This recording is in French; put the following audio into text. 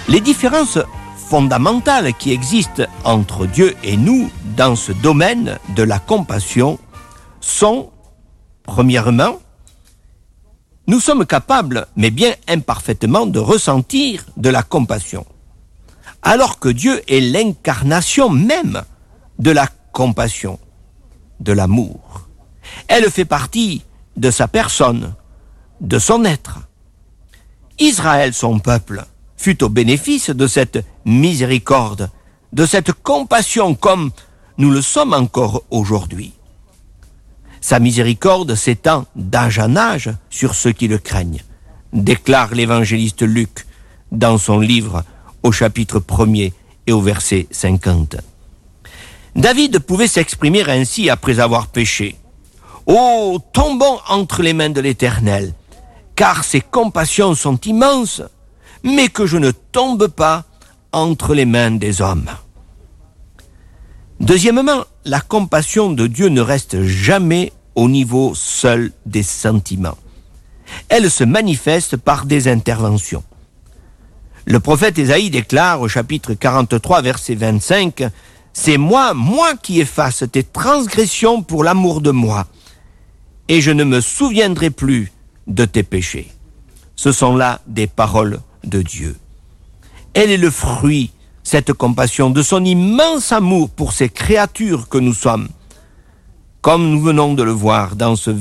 Les différences fondamentales qui existent entre Dieu et nous dans ce domaine de la compassion sont, premièrement, nous sommes capables, mais bien imparfaitement, de ressentir de la compassion, alors que Dieu est l'incarnation même de la compassion, de l'amour. Elle fait partie de sa personne, de son être. Israël, son peuple, fut au bénéfice de cette miséricorde, de cette compassion comme nous le sommes encore aujourd'hui. Sa miséricorde s'étend d'âge en âge sur ceux qui le craignent, déclare l'évangéliste Luc dans son livre au chapitre 1er et au verset 50. David pouvait s'exprimer ainsi après avoir péché. « Oh, tombons entre les mains de l'Éternel, car ses compassions sont immenses, mais que je ne tombe pas entre les mains des hommes. » Deuxièmement, la compassion de Dieu ne reste jamais au niveau seul des sentiments. Elle se manifeste par des interventions. Le prophète Ésaïe déclare au chapitre 43, verset 25, « C'est moi qui efface tes transgressions pour l'amour de moi, et je ne me souviendrai plus de tes péchés. » Ce sont là des paroles de Dieu. Elle est le fruit, cette compassion, de son immense amour pour ces créatures que nous sommes, comme nous venons de le voir dans ce